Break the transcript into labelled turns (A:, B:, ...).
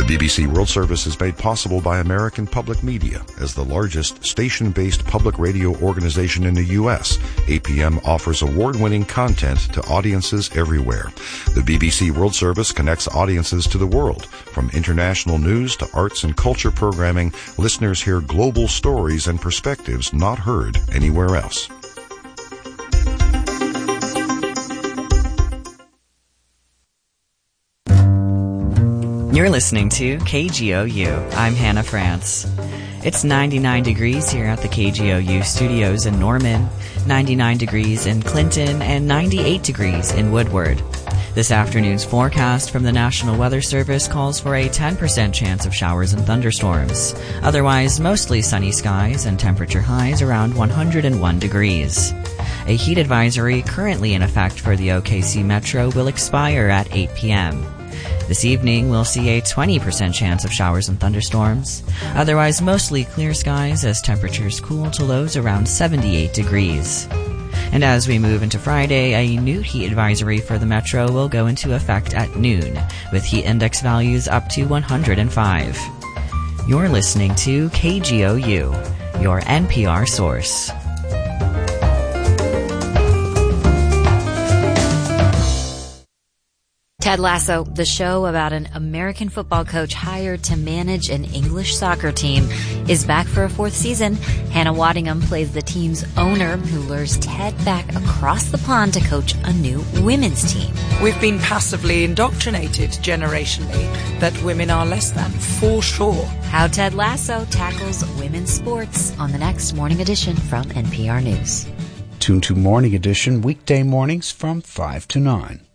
A: BBC World Service is made possible by American Public Media. As the largest station-based public radio organization in the U.S., APM offers award-winning content to audiences everywhere. The BBC World Service connects audiences to the world. From international news to arts and culture programming, listeners hear global stories and perspectives not heard anywhere else.
B: You're listening to KGOU. I'm Hannah France. It's 99 degrees here at the KGOU studios in Norman, 99 degrees in Clinton, and 98 degrees in Woodward. This afternoon's forecast from the National Weather Service calls for a 10% chance of showers and thunderstorms. Otherwise, mostly sunny skies and temperature highs around 101 degrees. A heat advisory currently in effect for the OKC Metro will expire at 8 p.m. This evening, we'll see a 20% chance of showers and thunderstorms. Otherwise, mostly clear skies as temperatures cool to lows around 78 degrees. And as we move into Friday, a new heat advisory for the Metro will go into effect at noon, with heat index values up to 105. You're listening to KGOU, your NPR source.
C: Ted Lasso, the show about an American football coach hired to manage an English soccer team, is back for a fourth season. Hannah Waddingham plays the team's owner who lures Ted back across the pond to coach a new women's team.
D: We've been passively indoctrinated generationally that women are less than, for sure.
C: How Ted Lasso tackles women's sports on the next Morning Edition from NPR News.
E: Tune to Morning Edition weekday mornings from 5 to 9.